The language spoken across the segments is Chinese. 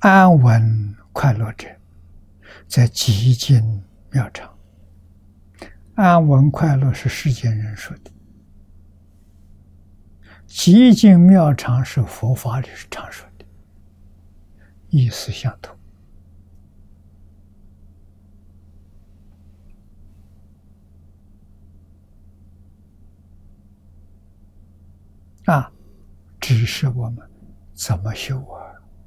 安稳快乐者，在极尽妙常。安稳快乐是世间人说的，极尽妙常是佛法里常说的，意思相同。只是我们怎么修啊？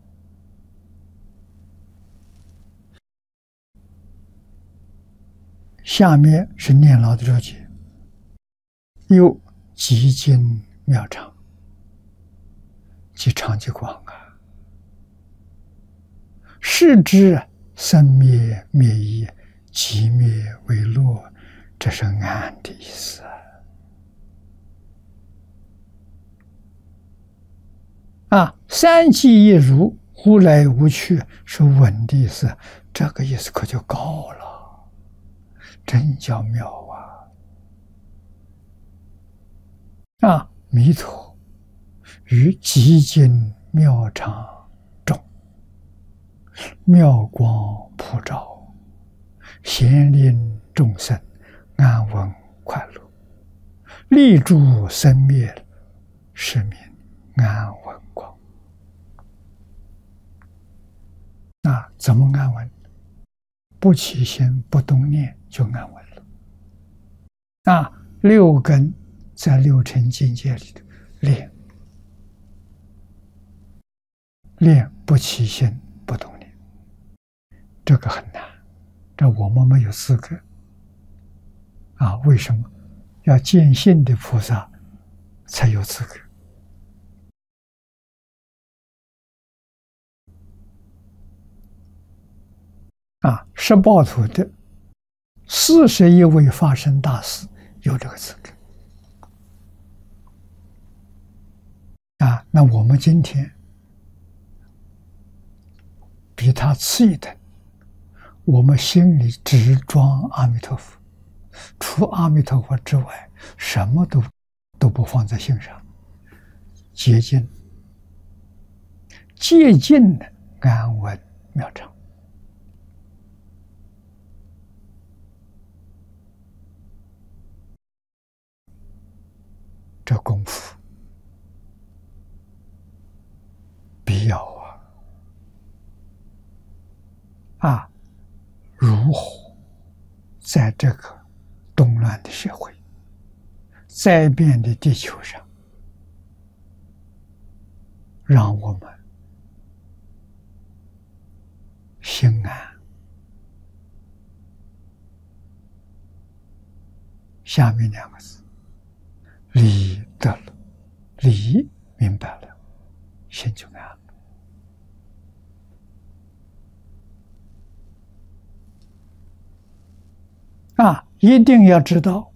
下面是念老的注解，又极尽妙常，即常即广啊。是知生灭灭异，即灭为乐，这是安的意思三际一如，无来无去，是稳的意思。这个意思可就高了，真叫妙弥陀于极尽妙常中，妙光普照，显令众生安稳快乐，立住生灭，是名安稳光。怎么安稳？不起心不动念就安稳了。六根在六尘境界里头练不起心不动念，这个很难，这我们没有资格为什么？要见性的菩萨才有资格。十报土的41位法身大士有这个资格。那我们今天比他次一等，我们心里只装阿弥陀佛，除阿弥陀佛之外，什么都不放在心上，接近的安稳妙常。这功夫必要如何在这个动乱的社会、灾变的地球上，让我们心安？下面两个字，理得了，理明白了，心就安了。一定要知道，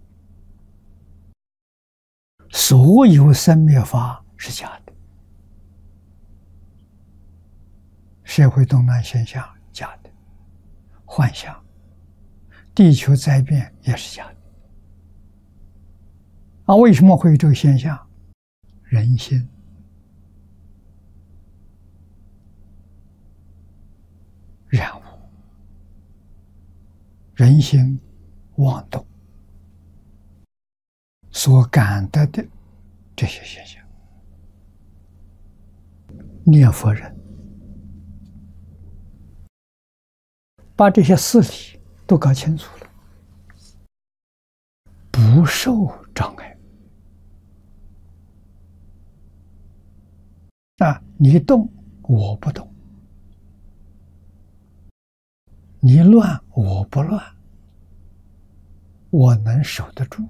所有生灭法是假的，社会动乱现象假的，幻象，地球灾变也是假的。为什么会有这个现象？人心染污，人心妄动所感得的这些现象。念佛人把这些事理都搞清楚了，不受障碍。你动我不动，你乱我不乱，我能守得住，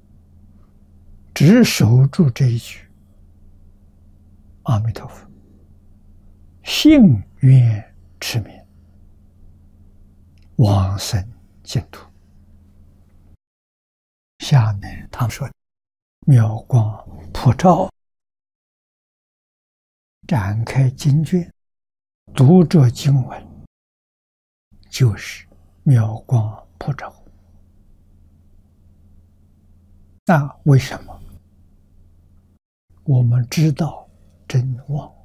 只守住这一句阿弥陀佛，信愿持名，往生净土。下面他说妙光普照，展开经卷，读这经文就是妙光普照。为什么？我们知道真妄，